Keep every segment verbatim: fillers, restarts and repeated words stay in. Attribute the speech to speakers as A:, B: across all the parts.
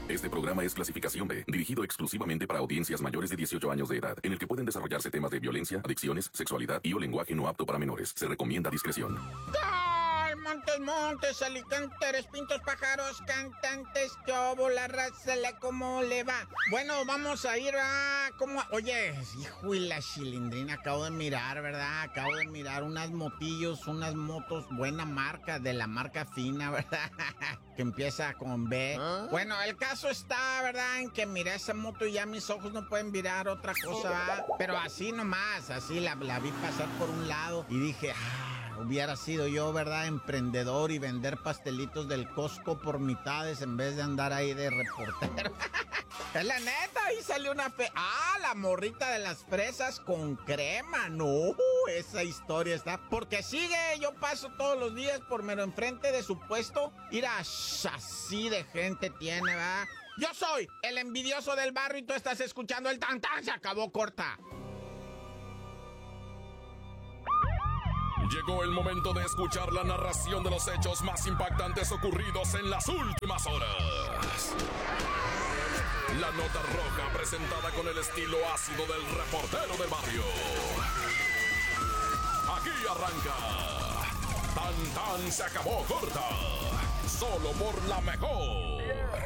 A: Este programa es clasificación B, dirigido exclusivamente para audiencias mayores de dieciocho años de edad, en el que pueden desarrollarse temas de violencia, adicciones, sexualidad y o lenguaje no apto para menores. Se recomienda discreción.
B: ¡Gol! Montes, montes, alicantes, pintos, pájaros, cantantes, chobo, la raza, la cómo le va. Bueno, vamos a ir a... ¿Cómo? Oye, hijo y la chilindrina, acabo de mirar, ¿verdad? Acabo de mirar unas motillos, unas motos, buena marca, de la marca fina, ¿verdad? Que empieza con B. ¿Ah? Bueno, el caso está, ¿verdad? En que miré esa moto y ya mis ojos no pueden mirar otra cosa, ¿verdad? Pero así nomás, así la, la vi pasar por un lado y dije, ah, hubiera sido yo, ¿verdad? Emprendedor y vender pastelitos del Costco por mitades en vez de andar ahí de reportero. Es la neta, ahí salió una fe... Ah, la morrita de las fresas con crema. No, esa historia está... Porque sigue, yo paso todos los días por mero enfrente de su puesto. Mira, así de gente tiene, ¿verdad? Yo soy el envidioso del barrio y tú estás escuchando el tan tan. Se acabó, corta.
C: Llegó el momento de escuchar la narración de los hechos más impactantes ocurridos en las últimas horas. La nota roja presentada con el estilo ácido del reportero del barrio. Aquí arranca. Tan tan se acabó corta. Solo por la mejor.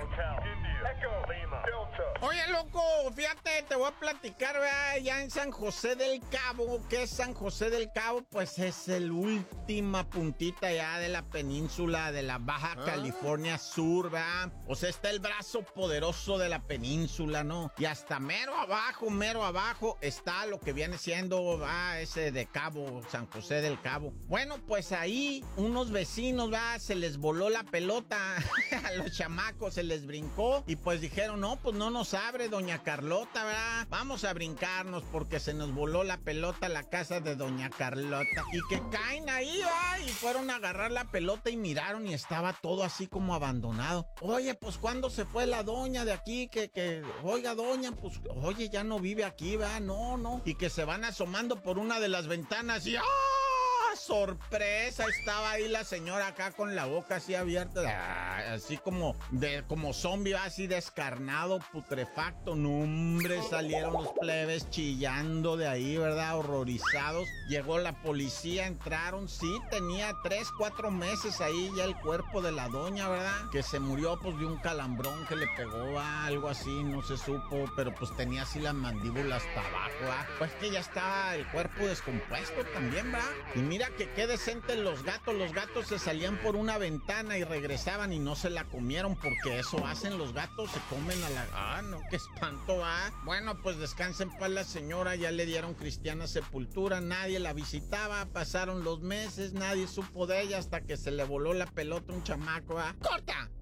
B: Oye, loco, fíjate, te voy a platicar, ¿verdad? Ya en San José del Cabo. ¿Qué es San José del Cabo? Pues es el última puntita ya de la península de la Baja ¿Ah? California Sur, ¿verdad? O sea, está el brazo poderoso de la península, ¿no? Y hasta mero abajo, mero abajo, está lo que viene siendo, ¿verdad? Ese de Cabo, San José del Cabo. Bueno, pues ahí unos vecinos, ¿verdad? Se les voló la pelota a los chamacos, se les brincó y pues dijeron, no, pues no nos abre doña Carlota, ¿verdad? Vamos a brincarnos porque se nos voló la pelota a la casa de doña Carlota. Y que caen ahí, ¿verdad? Y fueron a agarrar la pelota y miraron y estaba todo así como abandonado. Oye, pues ¿cuándo se fue la doña de aquí? Que, que, oiga, doña, pues, oye, ya no vive aquí, ¿verdad? No, no. Y que se van asomando por una de las ventanas y ¡ah! ¡Sorpresa! Estaba ahí la señora acá con la boca así abierta, así como de como zombie, así descarnado, putrefacto. No, hombre, salieron los plebes chillando de ahí, ¿verdad? Horrorizados. Llegó la policía, entraron, sí, tenía tres, cuatro meses ahí ya el cuerpo de la doña, ¿verdad? Que se murió pues de un calambrón que le pegó, ¿va? Algo así, no se supo, pero pues tenía así la mandíbula hasta abajo, ¿va? Pues que ya estaba el cuerpo descompuesto también, ¿va? Y mira que qué decentes los gatos, los gatos se salían por una ventana y regresaban y no se la comieron porque eso hacen los gatos, se comen a la... Ah, no, qué espanto, ¿va? Bueno, pues descansen para la señora, ya le dieron cristiana sepultura, nadie la visitaba, pasaron los meses, nadie supo de ella hasta que se le voló la pelota a un chamaco, ¿va? ¡Corta!